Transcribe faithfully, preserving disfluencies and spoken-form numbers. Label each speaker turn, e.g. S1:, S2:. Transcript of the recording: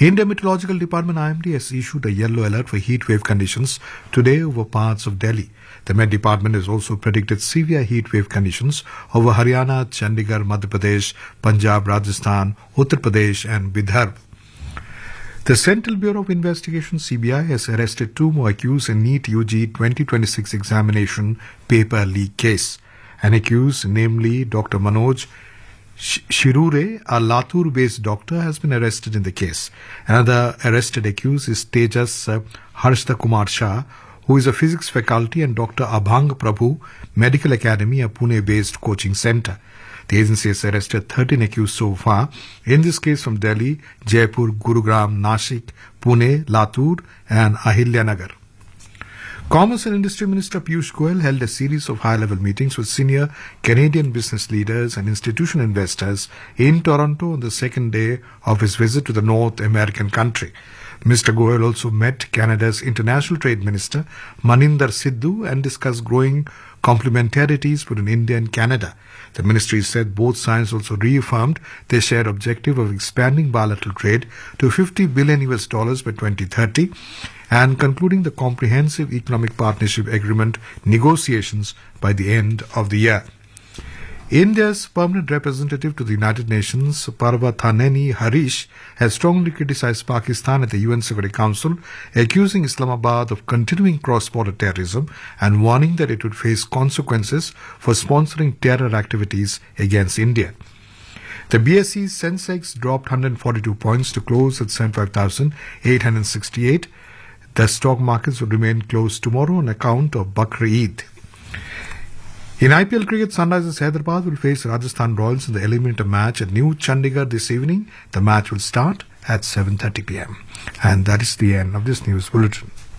S1: India Meteorological Department I M D has issued a yellow alert for heat wave conditions today over parts of Delhi. The Met Department has also predicted severe heat wave conditions over Haryana, Chandigarh, Madhya Pradesh, Punjab, Rajasthan, Uttar Pradesh and Vidarbha. The Central Bureau of Investigation C B I has arrested two more accused in NEET U G twenty twenty-six examination paper leak case. An accused, namely Doctor Manoj Shirure, a Latur-based doctor, has been arrested in the case. Another arrested accused is Tejas uh, Harshda Kumar Shah, who is a physics faculty, and Doctor Abhang Prabhu, Medical Academy, a Pune-based coaching center. The agency has arrested thirteen accused so far in this case from Delhi, Jaipur, Gurugram, Nashik, Pune, Latur and Ahilyanagar. Commerce and Industry Minister Piyush Goyal held a series of high-level meetings with senior Canadian business leaders and institutional investors in Toronto on the second day of his visit to the North American country. Mister Goyal also met Canada's International Trade Minister Maninder Sidhu and discussed growing complementarities between India and Canada. The ministry said both sides also reaffirmed their shared objective of expanding bilateral trade to fifty billion U S dollars by twenty thirty and concluding the comprehensive economic partnership agreement negotiations by the end of the year. India's permanent representative to the United Nations, Parvathaneni Harish, has strongly criticized Pakistan at the U N Security Council, accusing Islamabad of continuing cross-border terrorism and warning that it would face consequences for sponsoring terror activities against India. The B S E Sensex dropped one hundred forty-two points to close at seventy-five thousand eight hundred sixty-eight. The stock markets will remain closed tomorrow on account of Bakri Eid. In I P L cricket, Sunrisers Hyderabad will face Rajasthan Royals in the eliminator match at New Chandigarh this evening. The match will start at seven thirty p m. And that is the end of this news bulletin.